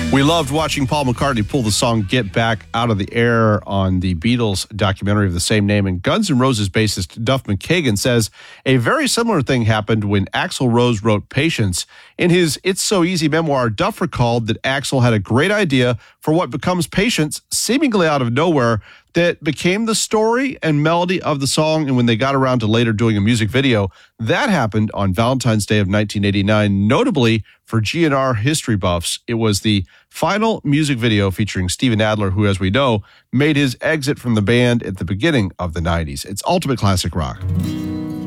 We loved watching Paul McCartney pull the song Get Back out of the air on the Beatles documentary of the same name. And Guns N' Roses bassist Duff McKagan says a very similar thing happened when Axl Rose wrote Patience. In his It's So Easy memoir, Duff recalled that Axl had a great idea for what becomes Patience, seemingly out of nowhere, that became the story and melody of the song. And when they got around to later doing a music video, that happened on Valentine's Day of 1989. Notably, for GNR history buffs, it was the final music video featuring Steven Adler, who, as we know, made his exit from the band at the beginning of the 90s. It's ultimate classic rock.